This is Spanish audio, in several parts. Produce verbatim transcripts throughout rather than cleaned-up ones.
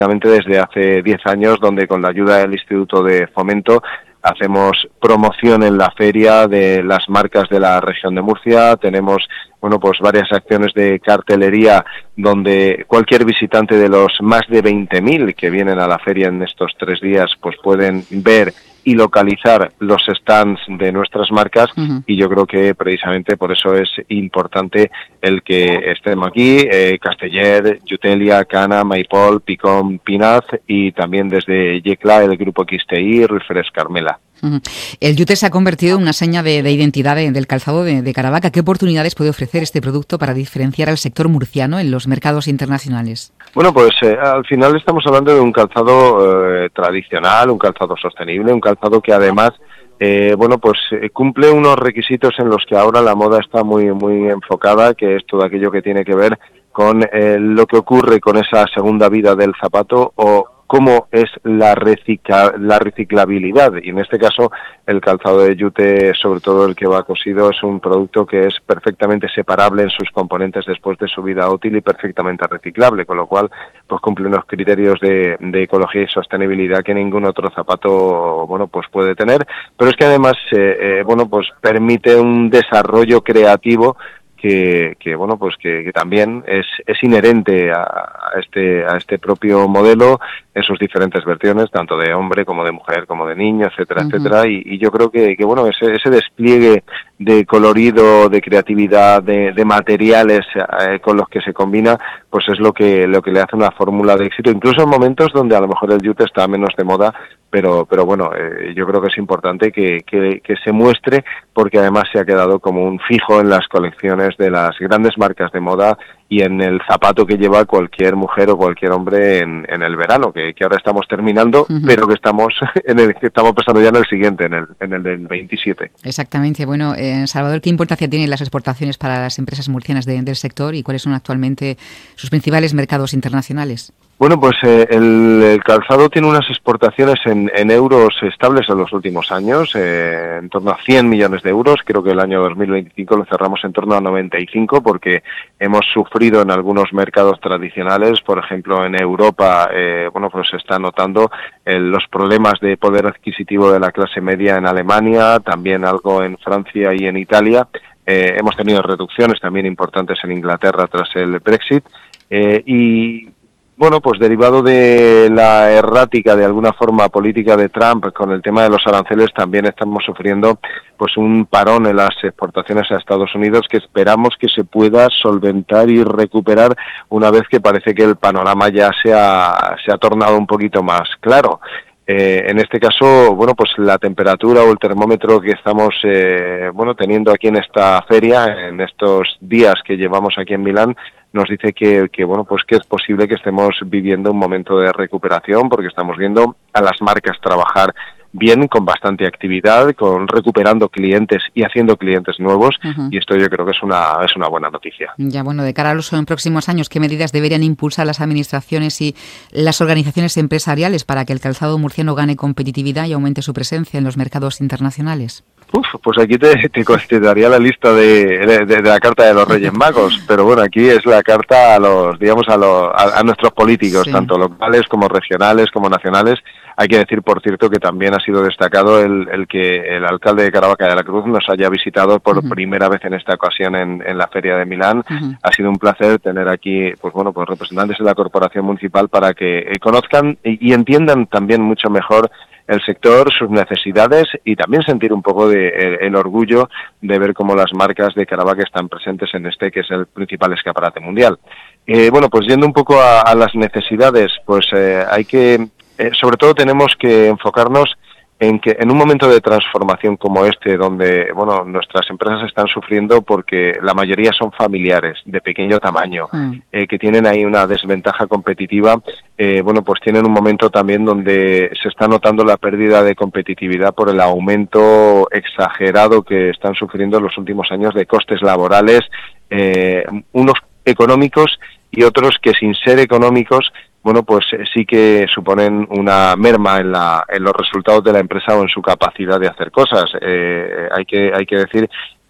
desde hace diez años, donde con la ayuda del Instituto de Fomento hacemos promoción en la feria de las marcas de la región de Murcia. Tenemos, bueno, pues varias acciones de cartelería donde cualquier visitante de los más de veinte mil que vienen a la feria en estos tres días, pues pueden ver y localizar los stands de nuestras marcas. Uh-huh. Y yo creo que precisamente por eso es importante el que estemos aquí, eh, Casteller, Yutelia, Cana, Maipol, Picón, Pinaz y también desde Yecla el grupo X T I, Rifres Carmela. Uh-huh. El yute se ha convertido en una seña de, de identidad de, del calzado de, de Caravaca. ¿Qué oportunidades puede ofrecer este producto para diferenciar al sector murciano en los mercados internacionales? Bueno, pues eh, al final estamos hablando de un calzado eh, tradicional, un calzado sostenible, un calzado que además, eh, bueno, pues eh, cumple unos requisitos en los que ahora la moda está muy, muy enfocada, que es todo aquello que tiene que ver con eh, lo que ocurre con esa segunda vida del zapato o cómo es la, recicla, la reciclabilidad, y en este caso el calzado de yute, sobre todo el que va cosido, es un producto que es perfectamente separable en sus componentes después de su vida útil y perfectamente reciclable, con lo cual pues cumple unos criterios de, de ecología y sostenibilidad que ningún otro zapato, bueno, pues puede tener, pero es que además eh, eh, bueno, pues permite un desarrollo creativo que, que bueno, pues que, que también es, es inherente a, a este a este propio modelo en sus diferentes versiones, tanto de hombre como de mujer, como de niño, etcétera, uh-huh. etcétera, y, y yo creo que, que bueno, ese, ese despliegue de colorido, de creatividad, de, de materiales eh, con los que se combina, pues es lo que lo que le hace una fórmula de éxito, incluso en momentos donde a lo mejor el yute está menos de moda, pero pero bueno, eh, yo creo que es importante que, que, que se muestre, porque además se ha quedado como un fijo en las colecciones de las grandes marcas de moda y en el zapato que lleva cualquier mujer o cualquier hombre en, en el verano, que, que ahora estamos terminando, uh-huh. pero que estamos en el que estamos pensando ya en el siguiente, en el en el del veintisiete. Exactamente. Bueno, eh, Salvador, ¿qué importancia tienen las exportaciones para las empresas murcianas de, del sector y cuáles son actualmente sus principales mercados internacionales? Bueno, pues eh, el, el calzado tiene unas exportaciones en, en euros estables en los últimos años, eh, en torno a cien millones de euros. Creo que el año dos mil veinticinco lo cerramos en torno a noventa y cinco, porque hemos sufrido en algunos mercados tradicionales, por ejemplo en Europa, eh, bueno, pues se está notando eh, los problemas de poder adquisitivo de la clase media en Alemania, también algo en Francia y en Italia. Eh, hemos tenido reducciones también importantes en Inglaterra tras el Brexit, eh, y bueno, pues derivado de la errática, de alguna forma, política de Trump con el tema de los aranceles, también estamos sufriendo pues un parón en las exportaciones a Estados Unidos que esperamos que se pueda solventar y recuperar una vez que parece que el panorama ya se ha, se ha tornado un poquito más claro. Eh, en este caso, bueno, pues la temperatura o el termómetro que estamos, eh, bueno, teniendo aquí en esta feria, en estos días que llevamos aquí en Milán, nos dice que, que, bueno, pues que es posible que estemos viviendo un momento de recuperación, porque estamos viendo a las marcas trabajar bien, con bastante actividad, con recuperando clientes y haciendo clientes nuevos, uh-huh. y esto yo creo que es una es una buena noticia. Ya, bueno, de cara a los próximos años, ¿qué medidas deberían impulsar las administraciones y las organizaciones empresariales para que el calzado murciano gane competitividad y aumente su presencia en los mercados internacionales? Uf, pues aquí te, te, te daría la lista de, de, de la carta de los Reyes Magos, pero bueno, aquí es la carta a los, digamos, a, los, a, a nuestros políticos, sí. tanto locales como regionales como nacionales. Hay que decir, por cierto, que también ha sido destacado el, el que el alcalde de Caravaca de la Cruz nos haya visitado por uh-huh. primera vez en esta ocasión en, en la Feria de Milán. Uh-huh. Ha sido un placer tener aquí, pues bueno, pues representantes de la corporación municipal para que eh, conozcan y, y entiendan también mucho mejor el sector, sus necesidades y también sentir un poco de el, el orgullo de ver cómo las marcas de Caravaca están presentes en este, que es el principal escaparate mundial. Eh, bueno, pues yendo un poco a, a las necesidades, pues eh, hay que, eh, sobre todo tenemos que enfocarnos en que en un momento de transformación como este, donde bueno nuestras empresas están sufriendo porque la mayoría son familiares de pequeño tamaño, mm. eh, que tienen ahí una desventaja competitiva, eh, bueno pues tienen un momento también donde se está notando la pérdida de competitividad por el aumento exagerado que están sufriendo en los últimos años de costes laborales, eh, unos económicos y otros que sin ser económicos, bueno, pues sí que suponen una merma en la en los resultados de la empresa o en su capacidad de hacer cosas. Eh, hay que hay que decir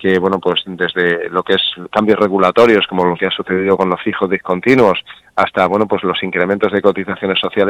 que, bueno, pues desde lo que es cambios regulatorios, como lo que ha sucedido con los fijos discontinuos, hasta, bueno, pues los incrementos de cotizaciones sociales